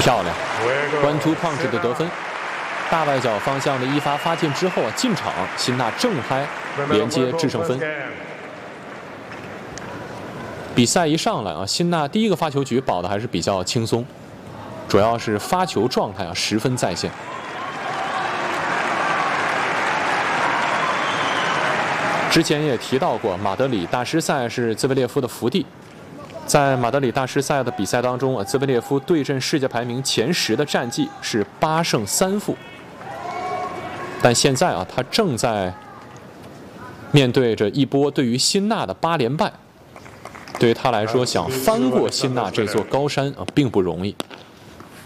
漂亮，1-2 punch 的得分。大外角方向的一发发进之后啊，进场，辛纳正拍连接制胜分。比赛一上来啊，辛纳第一个发球局保的还是比较轻松，主要是发球状态啊十分在线。之前也提到过，马德里大师赛是兹维列夫的福地。在马德里大师赛的比赛当中啊，兹维列夫对阵世界排名前10的战绩是8胜3负。但现在啊，他正在面对着一波对于辛纳的8连败，对于他来说，想翻过辛纳这座高山啊，并不容易。